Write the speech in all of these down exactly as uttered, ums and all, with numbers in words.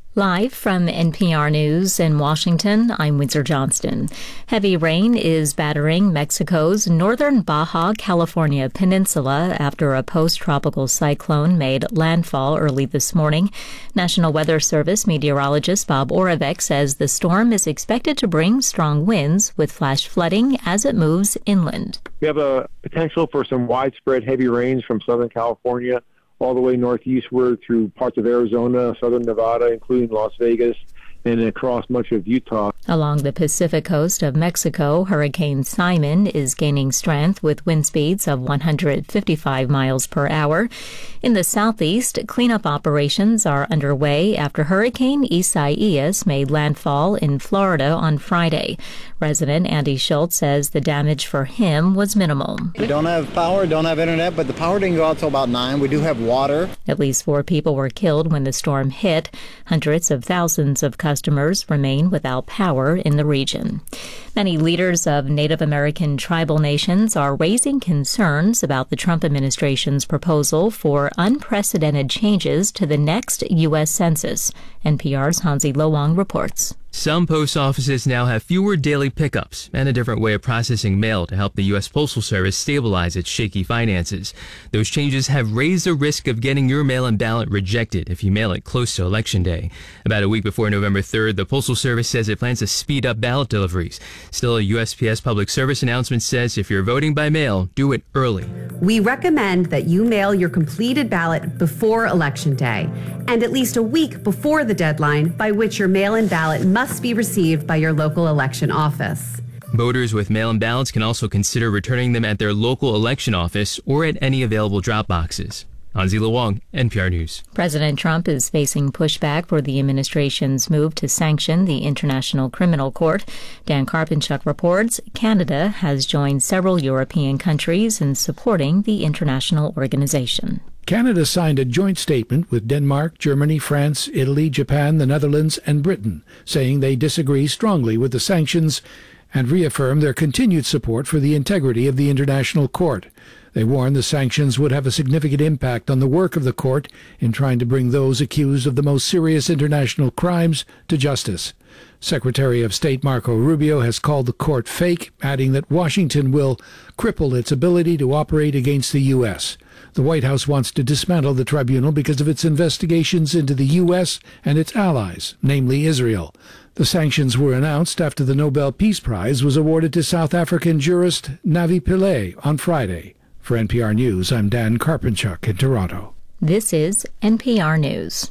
Live from N P R News in Washington, I'm Windsor Johnston. Heavy rain is battering Mexico's northern Baja California peninsula after a post-tropical cyclone made landfall early this morning. National Weather Service meteorologist Bob Oravec says the storm is expected to bring strong winds with flash flooding as it moves inland. We have a potential for some widespread heavy rains from Southern California all the way northeastward through parts of Arizona, southern Nevada, including Las Vegas, and across much of Utah. Along the Pacific coast of Mexico, Hurricane Simon is gaining strength with wind speeds of one hundred fifty-five miles per hour. In the southeast, cleanup operations are underway after Hurricane Isaias made landfall in Florida on Friday. Resident Andy Schultz says the damage for him was minimal. We don't have power, don't have internet, but the power didn't go out till about nine. We do have water. At least four people were killed when the storm hit. Hundreds of thousands of customers remain without power in the region. Many leaders of Native American tribal nations are raising concerns about the Trump administration's proposal for unprecedented changes to the next U S Census. N P R's Hansi Lowang reports. Some post offices now have fewer daily pickups and a different way of processing mail to help the U S Postal Service stabilize its shaky finances. Those changes have raised the risk of getting your mail-in ballot rejected if you mail it close to Election Day. About a week before November third, the Postal Service says it plans to speed up ballot deliveries. Still, a U S P S Public Service announcement says if you're voting by mail, do it early. We recommend that you mail your completed ballot before Election Day and at least a week before the deadline by which your mail-in ballot must be received by your local election office. Voters with mail-in ballots can also consider returning them at their local election office or at any available drop boxes. Hansi Lowang, N P R News. President Trump is facing pushback for the administration's move to sanction the International Criminal Court. Dan Karpenchuk reports Canada has joined several European countries in supporting the international organization. Canada signed a joint statement with Denmark, Germany, France, Italy, Japan, the Netherlands, and Britain, saying they disagree strongly with the sanctions and reaffirm their continued support for the integrity of the International Court. They warn the sanctions would have a significant impact on the work of the court in trying to bring those accused of the most serious international crimes to justice. Secretary of State Marco Rubio has called the court fake, adding that Washington will cripple its ability to operate against the U S. The White House wants to dismantle the tribunal because of its investigations into the U S and its allies, namely Israel. The sanctions were announced after the Nobel Peace Prize was awarded to South African jurist Navi Pillay on Friday. For N P R News, I'm Dan Karpenchuk in Toronto. This is N P R News.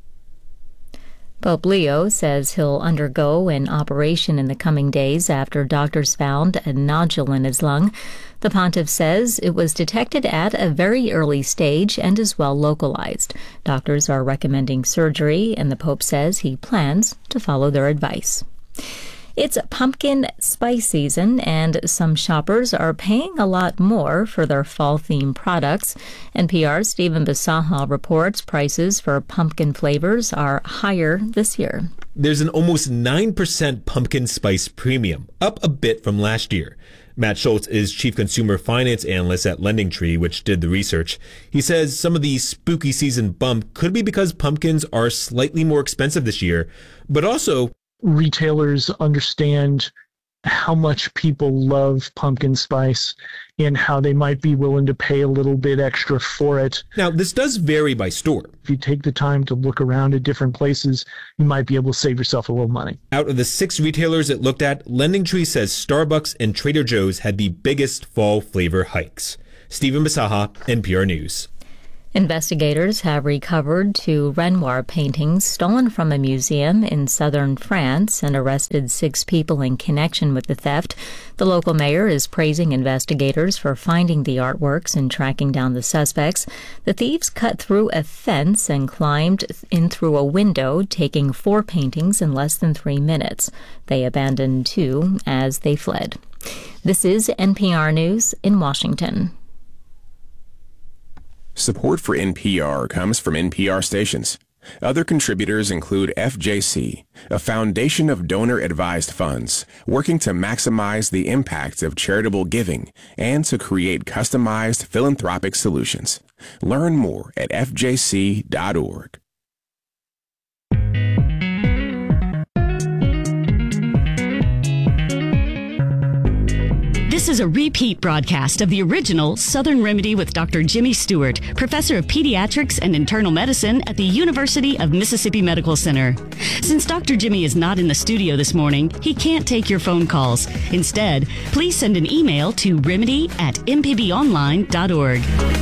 Pope Leo says he'll undergo an operation in the coming days after doctors found a nodule in his lung. The pontiff says it was detected at a very early stage and is well localized. Doctors are recommending surgery, and the Pope says he plans to follow their advice. It's pumpkin spice season, and some shoppers are paying a lot more for their fall-themed products. N P R's Stephen Bisaha reports prices for pumpkin flavors are higher this year. There's an almost nine percent pumpkin spice premium, up a bit from last year. Matt Schultz is chief consumer finance analyst at LendingTree, which did the research. He says some of the spooky season bump could be because pumpkins are slightly more expensive this year, but also retailers understand how much people love pumpkin spice and how they might be willing to pay a little bit extra for it. Now, this does vary by store. If you take the time to look around at different places, you might be able to save yourself a little money. Out of the six retailers it looked at, LendingTree says Starbucks and Trader Joe's had the biggest fall flavor hikes. Stephen Bisaha, N P R News. Investigators have recovered two Renoir paintings stolen from a museum in southern France and arrested six people in connection with the theft. The local mayor is praising investigators for finding the artworks and tracking down the suspects. The thieves cut through a fence and climbed in through a window, taking four paintings in less than three minutes. They abandoned two as they fled. This is N P R News in Washington. Support for N P R comes from N P R stations. Other contributors include F J C, a foundation of donor-advised funds working to maximize the impact of charitable giving and to create customized philanthropic solutions. Learn more at F J C dot org. This is a repeat broadcast of the original Southern Remedy with Doctor Jimmy Stewart, professor of pediatrics and internal medicine at the University of Mississippi Medical Center. Since Doctor Jimmy is not in the studio this morning, he can't take your phone calls. Instead, please send an email to remedy at m p b online dot org.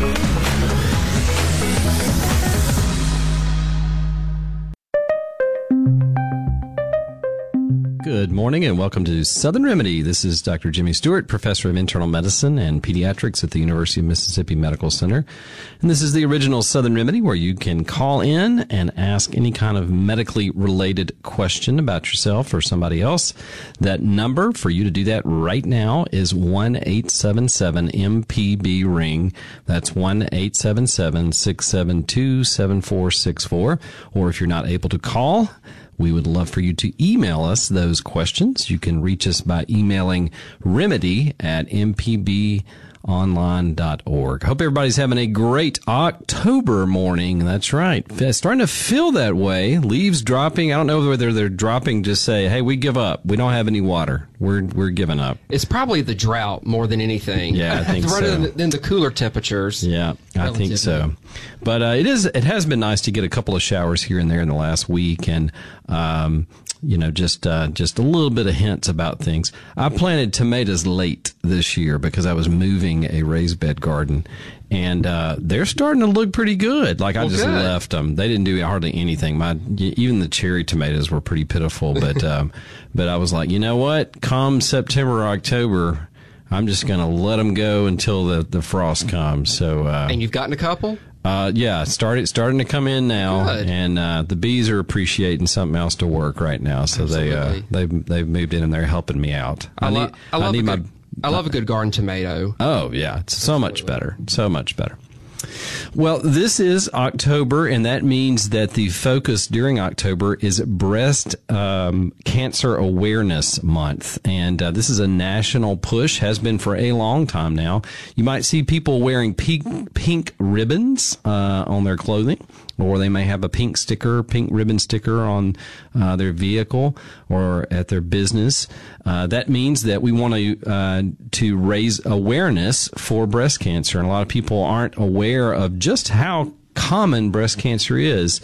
Good morning and welcome to Southern Remedy. This is Doctor Jimmy Stewart, professor of internal medicine and pediatrics at the University of Mississippi Medical Center. And this is the original Southern Remedy where you can call in and ask any kind of medically related question about yourself or somebody else. That number for you to do that right now is one eight seven seven M P B ring. That's one eight seven seven, six seven two, seven four six four. Or if you're not able to call, we would love for you to email us those questions. You can reach us by emailing remedy at m p b online dot org. Hope everybody's having a great October morning. That's right. It's starting to feel that way. Leaves dropping. I don't know whether they're dropping just say, hey, we give up. We don't have any water. We're we're giving up. It's probably the drought more than anything. Yeah, I think Rather so. than, than the cooler temperatures. Yeah, I think so. But uh, it is. It has been nice to get a couple of showers here and there in the last week, and um, you know, just uh, just a little bit of hints about things. I planted tomatoes late this year because I was moving a raised bed garden, and uh, they're starting to look pretty good. Like I well, just good. left them; they didn't do hardly anything. My even the cherry tomatoes were pretty pitiful, but um, but I was like, you know what? Come September, or October, I'm just going to let them go until the, the frost comes. So uh, and you've gotten a couple. Uh, yeah, started starting to come in now, Good. and uh, the bees are appreciating something else to work right now. So Absolutely. they uh, they've they've moved in and they're helping me out. I, lo- need I love I need a my. good, I love a good garden tomato. Oh yeah, it's so much better, so much better. Well, this is October, and that means that the focus during October is Breast um, Cancer Awareness Month. And uh, this is a national push, has been for a long time now. You might see people wearing pink, pink ribbons uh, on their clothing, or they may have a pink sticker, pink ribbon sticker on uh, their vehicle or at their business. Uh, that means that we want to uh, to raise awareness for breast cancer, and a lot of people aren't aware of just how common breast cancer is.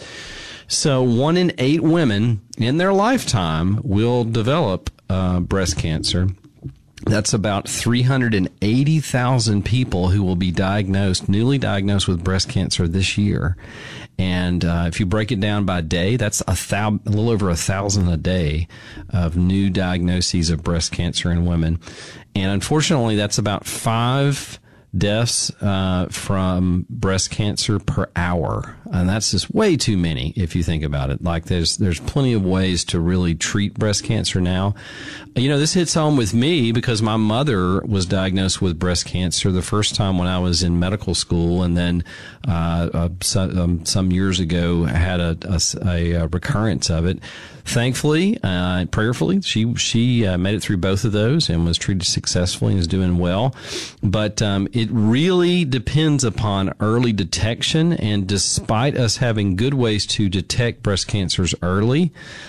So one in eight women in their lifetime will develop uh, breast cancer. That's about three hundred eighty thousand people who will be diagnosed, newly diagnosed with breast cancer this year. And uh, if you break it down by day, that's a, thou- a little over a thousand a day of new diagnoses of breast cancer in women. And unfortunately, that's about five deaths uh, from breast cancer per hour. And that's just way too many if you think about it. Like there's there's plenty of ways to really treat breast cancer now. You know, this hits home with me because my mother was diagnosed with breast cancer the first time when I was in medical school, and then uh, uh, some, um, some years ago had a, a, a recurrence of it. Thankfully, uh, prayerfully, she she uh, made it through both of those and was treated successfully and is doing well. But um, it really depends upon early detection, and despite us having good ways to detect breast cancers early,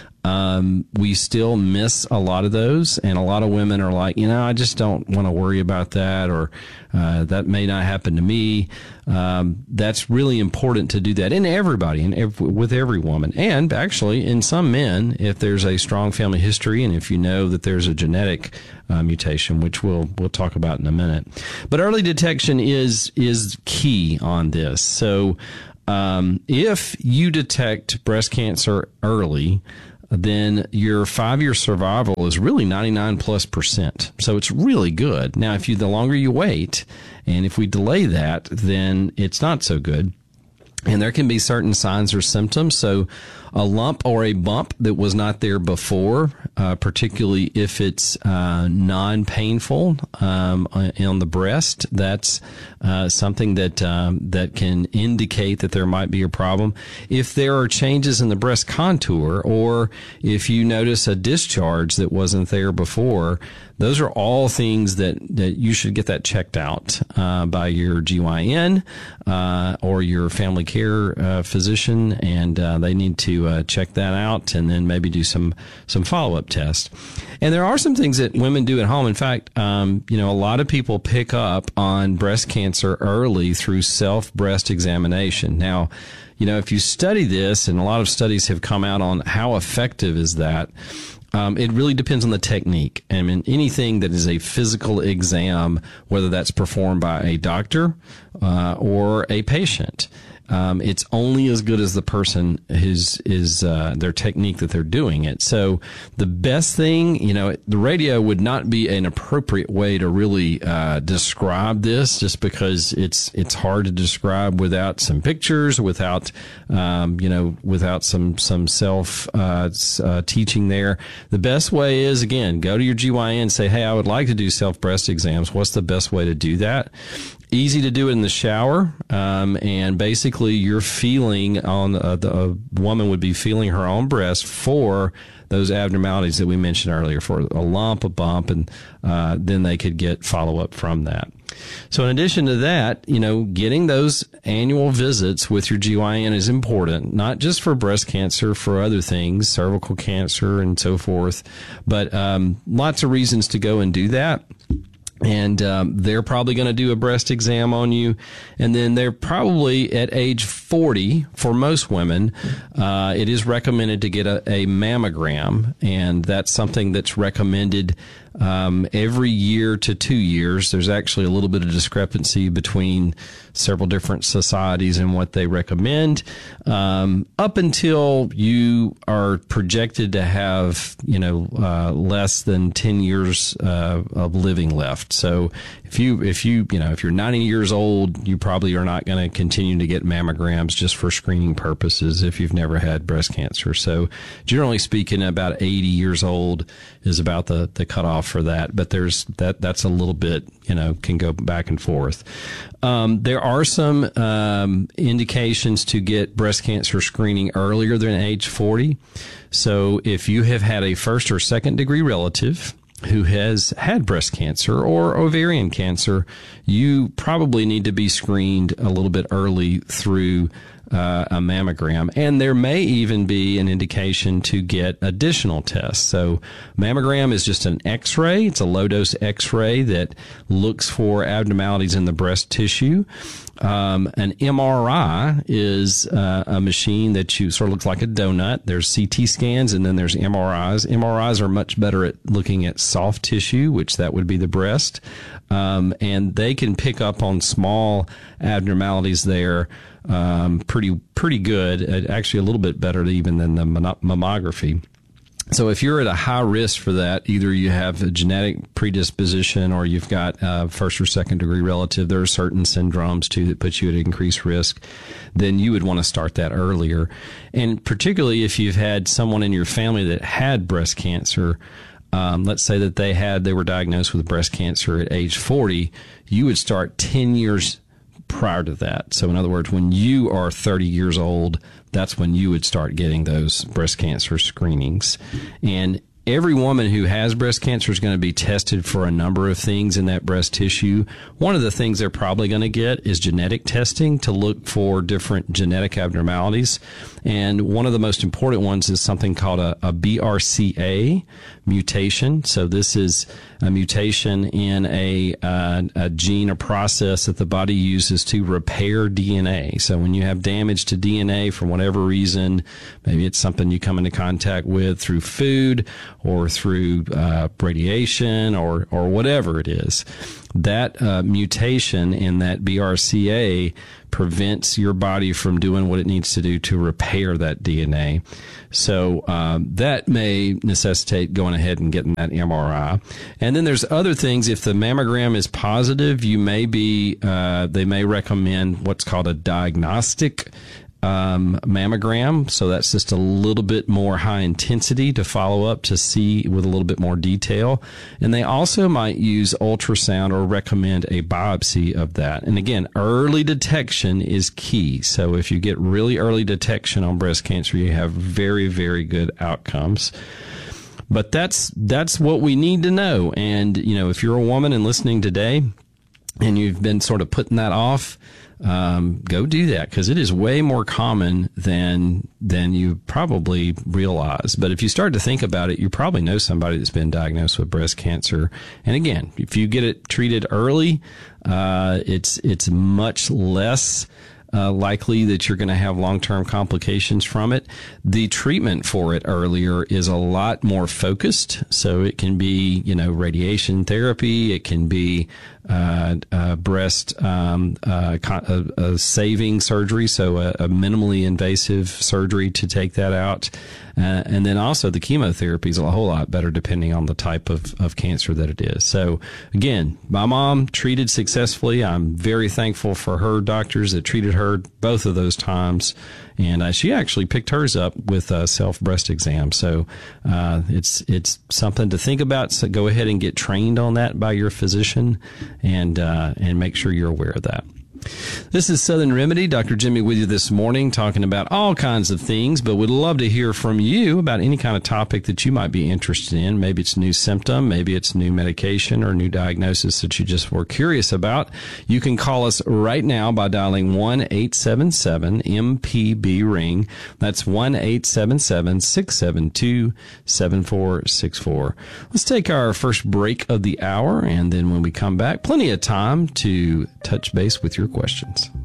Um, we still miss a lot of those, and a lot of women are like, you know, I just don't want to worry about that, or uh, that may not happen to me. Um, that's really important to do that in everybody, and ev- with every woman, and actually in some men, if there's a strong family history, and if you know that there's a genetic uh, mutation, which we'll we'll talk about in a minute. But early detection is is key on this. So um, if you detect breast cancer early, then your five-year survival is really ninety-nine plus percent. So it's really good. Now, if you, the longer you wait, and if we delay that, then it's not so good. And there can be certain signs or symptoms. So a lump or a bump that was not there before, uh, particularly if it's uh, non-painful um, on the breast, that's uh, something that um, that can indicate that there might be a problem. If there are changes in the breast contour, or if you notice a discharge that wasn't there before, those are all things that, that you should get that checked out uh, by your G Y N uh, or your family care uh, physician, and uh, they need to to uh, check that out and then maybe do some some follow up tests. And there are some things that women do at home. In fact, um, you know, a lot of people pick up on breast cancer early through self breast examination. Now, you know, if you study this, and a lot of studies have come out on how effective is that. Um, it really depends on the technique. I mean, anything that is a physical exam, whether that's performed by a doctor uh, or a patient, um, it's only as good as the person who's is uh, their technique that they're doing it. So the best thing, you know, the radio would not be an appropriate way to really uh, describe this, just because it's it's hard to describe without some pictures, without um, you know, without some some self uh, uh, teaching there. The best way is, again, go to your G Y N and say, hey, I would like to do self breast exams. What's the best way to do that? Easy to do it in the shower, um, and basically you're feeling on uh, the a woman would be feeling her own breast for those abnormalities that we mentioned earlier, for a lump, a bump, and uh, then they could get follow up from that. So in addition to that, you know, getting those annual visits with your G Y N is important, not just for breast cancer, for other things, cervical cancer and so forth, but um, lots of reasons to go and do that. And um, they're probably going to do a breast exam on you. And then they're probably at age forty, for most women, uh, it is recommended to get a, a mammogram. And that's something that's recommended um, every year to two years. There's actually a little bit of discrepancy between several different societies and what they recommend, um, up until you are projected to have, you know, uh, less than ten years uh, of living left. So if you, if you, you know, if you're ninety years old, you probably are not going to continue to get mammograms just for screening purposes if you've never had breast cancer. So generally speaking, about eighty years old is about the, the cutoff for that. But there's that, that's a little bit, you know, can go back and forth. Um, there are some um, indications to get breast cancer screening earlier than age forty. So if you have had a first or second degree relative who has had breast cancer or ovarian cancer, you probably need to be screened a little bit early through uh, a mammogram. And there may even be an indication to get additional tests. So mammogram is just an X-ray. It's a low-dose X-ray that looks for abnormalities in the breast tissue. Um, an M R I is uh, a machine that you sort of looks like a donut. There's C T scans and then there's M R Is. M R Is are much better at looking at soft tissue, which that would be the breast. Um, and they can pick up on small abnormalities there um, pretty pretty good, actually a little bit better even than the mammography. So if you're at a high risk for that, either you have a genetic predisposition or you've got a first or second degree relative, there are certain syndromes too that put you at increased risk, then you would want to start that earlier. And particularly if you've had someone in your family that had breast cancer, um, let's say that they had, they were diagnosed with breast cancer at age forty, you would start ten years prior to that. So in other words, when you are thirty years old, that's when you would start getting those breast cancer screenings. And every woman who has breast cancer is going to be tested for a number of things in that breast tissue. One of the things they're probably going to get is genetic testing to look for different genetic abnormalities. And one of the most important ones is something called a, a B R C A mutation. So this is a mutation in a, uh, a gene or process that the body uses to repair D N A. So when you have damage to D N A for whatever reason, maybe it's something you come into contact with through food or through uh, radiation or or whatever it is, that uh, mutation in that B R C A prevents your body from doing what it needs to do to repair that D N A. So um, that may necessitate going ahead and getting that M R I. And then there's other things. If the mammogram is positive, you may be, uh, they may recommend what's called a diagnostic Um, mammogram. So that's just a little bit more high intensity to follow up to see with a little bit more detail. And they also might use ultrasound or recommend a biopsy of that. And again, early detection is key. So if you get really early detection on breast cancer, you have very, very good outcomes. But that's, that's what we need to know. And, you know, if you're a woman and listening today and you've been sort of putting that off, um, go do that, because it is way more common than than you probably realize. But if you start to think about it, you probably know somebody that's been diagnosed with breast cancer. And again, if you get it treated early, uh, it's it's much less Uh, likely that you're going to have long-term complications from it. The treatment for it earlier is a lot more focused. So it can be, you know, radiation therapy. It can be uh, uh, breast um, uh, con- a, a saving surgery, so a, a minimally invasive surgery to take that out. Uh, and then also the chemotherapy is a whole lot better depending on the type of, of cancer that it is. So again, my mom treated successfully. I'm very thankful for her doctors that treated her both of those times. And uh, she actually picked hers up with a self breast exam. So uh, it's it's something to think about. So go ahead and get trained on that by your physician, and uh, and make sure you're aware of that. This is Southern Remedy. Doctor Jimmy with you this morning, talking about all kinds of things, but would love to hear from you about any kind of topic that you might be interested in. Maybe it's new symptom, maybe it's new medication or new diagnosis that you just were curious about. You can call us right now by dialing one eight seven seven M P B ring. That's one eight seven seven six seven two seven four six four. Let's take our first break of the hour, and then when we come back, plenty of time to touch base with your questions.